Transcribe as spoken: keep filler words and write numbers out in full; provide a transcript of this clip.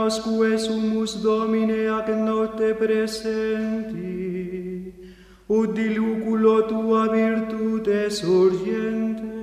Quae sumus Domine ac notte presenti, ut diluculo tua virtute surgente,